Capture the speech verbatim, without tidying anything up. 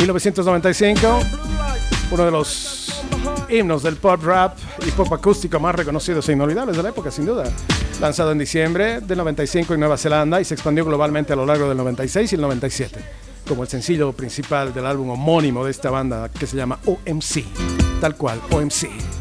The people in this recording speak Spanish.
mil novecientos noventa y cinco, uno de los himnos del pop rap y pop acústico más reconocidos e inolvidables de la época, sin duda. Lanzado en diciembre del noventa y cinco en Nueva Zelanda y se expandió globalmente a lo largo del noventa y seis y el noventa y siete, como el sencillo principal del álbum homónimo de esta banda que se llama O M C, tal cual, O M C.